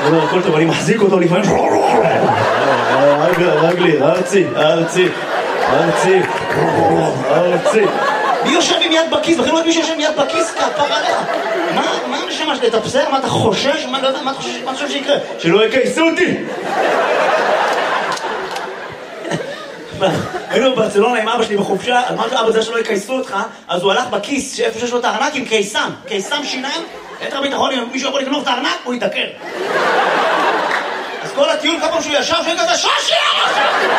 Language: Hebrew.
אומר, הכל טוב, אני מחזיק אותו לפעמים. רגלי, ארצי. מי יושב עם יד בכיס? בכלל לא יודעת מי שיושב עם יד בכיס כפר עליה. מה המשמש לתפסר? מה אתה חושש? מה אתה חושב שיקרה? שלא יקייסו אותי! היינו בברצלונה עם אבא שלי בחופשה, אמרתי אבא זה שלא יקייסו אותך, אז הוא הלך בכיס שאיפה שיש לו את הארנק עם קיסם שיניים, יתר ביטחון, אם מישהו יכול לגנוב את הארנק, הוא יתקר. אז כל הטיול כמה שהוא ישר, שהוא כזה שושי!